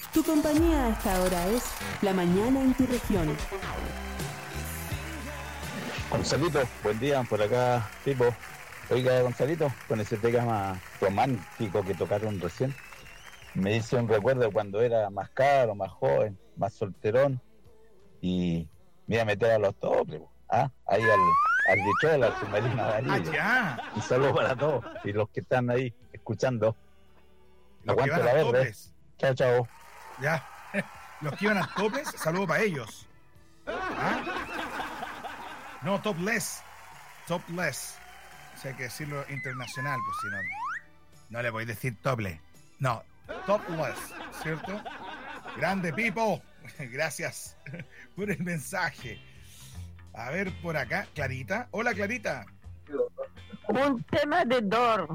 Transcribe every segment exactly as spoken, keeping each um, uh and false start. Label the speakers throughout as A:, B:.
A: Tu compañía a esta hora es La Mañana en tu región.
B: Gonzalito, buen día, por acá, tipo. Oiga, Gonzalito, con ese tema romántico que tocaron recién, me hizo un recuerdo cuando era más caro, más joven, más solterón, y me iba a meter a los toples, ¿ah? Ahí al, al Detroit, al submarino amarillo.
C: ¡Ah, ya!
B: Y saludos para todos, y los que están ahí escuchando.
C: Los que
B: Aguante
C: van
B: la
C: a
B: verde.
C: toples.
B: Chao, chao.
C: Ya. Los que iban a toples, saludo para ellos. ¿Ah? No, topless. Topless. O sea, hay que decirlo internacional, pues si no, no le voy a decir tople. No, topless, ¿cierto? Grande, Pipo. Gracias por el mensaje. A ver, por acá, Clarita. Hola, Clarita.
D: Un tema de Dor.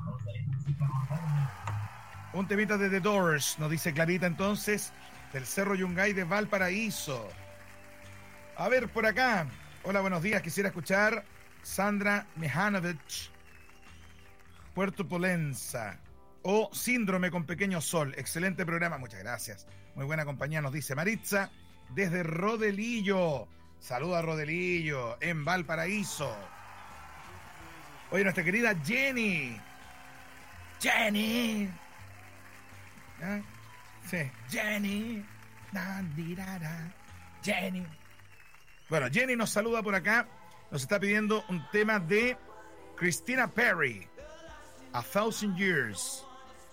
C: Un temita de The Doors, nos dice Clarita entonces, del Cerro Yungay de Valparaíso. A ver, por acá. Hola, buenos días. Quisiera escuchar Sandra Mihanovic, Puerto Polenza. O Síndrome con Pequeño Sol. Excelente programa, muchas gracias. Muy buena compañía, nos dice Maritza, desde Rodelillo. Saluda a Rodelillo, en Valparaíso. Oye, nuestra querida Jenny. Jenny. ¿Ah? Sí, Jenny. Jenny. Bueno, Jenny nos saluda por acá. Nos está pidiendo un tema de Christina Perry, A Thousand Years.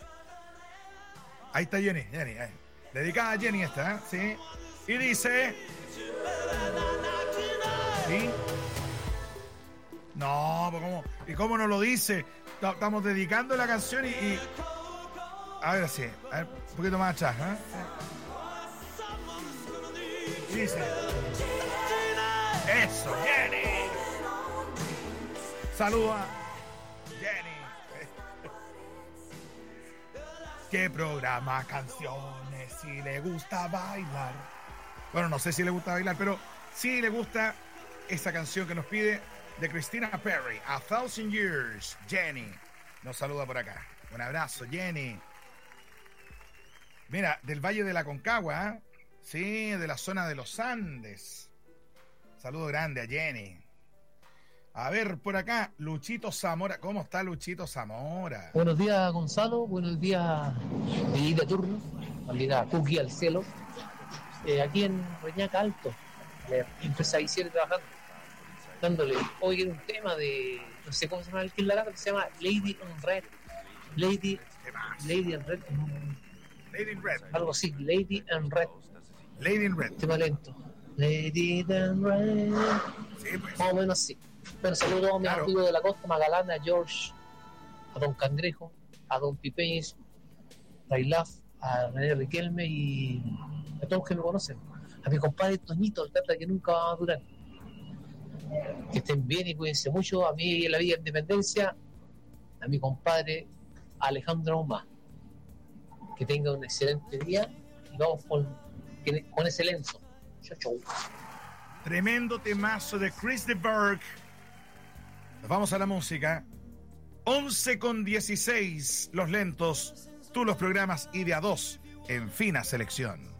C: Ahí está Jenny, Jenny, eh. Dedicada a Jenny esta, ¿eh? Sí. Y dice... ¿Sí? No, pues ¿cómo? ¿Y cómo nos lo dice? Estamos dedicando la canción y... y... A ver, sí. A ver, un poquito más atrás, ¿eh? Y dice... ¡Eso, Jenny! ¡Saluda, Jenny! ¿Qué programa canciones? Si le gusta bailar. Bueno, no sé si le gusta bailar, pero sí le gusta esa canción que nos pide de Christina Perry, A Thousand Years. Jenny nos saluda por acá. Un abrazo, Jenny. Mira, del Valle de la Concagua, ¿eh? Sí, de la zona de los Andes. Saludo grande a Jenny. A ver, por acá, Luchito Zamora. ¿Cómo está Luchito Zamora?
E: Buenos días, Gonzalo. Buenos días, Lilita Turno. Maldita Cookie al cielo. Eh, aquí en Reñaca Alto, empresa Visiere trabajando, dándole hoy un tema de, no sé cómo se llama el que es la gata, que se llama Lady in Red. Lady, Lady in Red.
C: Lady in Red.
E: Algo así, Lady in Red.
C: Lady in Red.
E: Tema lento. Lady in Red.
C: Sí, pues.
E: Más o menos así. Bueno, saludos a mis
C: Claro.
E: amigos de la costa, Magalana, a George, a Don Cangrejo, a Don Pipeñez, a Railaf, a René Riquelme y a todos los que me conocen. A mi compadre Toñito, el tata que nunca va a durar. Que estén bien y cuídense mucho. A mí en la Villa Independencia, a mi compadre Alejandro Omar. Que tenga un excelente día y vamos con, con ese lenzo. Chau, chau.
C: Tremendo temazo de Chris de Burgh. Nos vamos a la música. once con dieciséis, los lentos. Tú los programas y de a dos en fina selección.